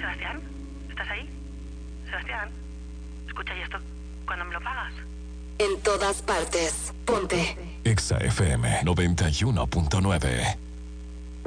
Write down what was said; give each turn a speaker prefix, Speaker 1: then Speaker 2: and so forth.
Speaker 1: Sebastián, ¿estás ahí? Sebastián, escucha, ¿y esto cuándo me lo pagas?
Speaker 2: En todas partes, ponte
Speaker 3: Exa FM 91.9.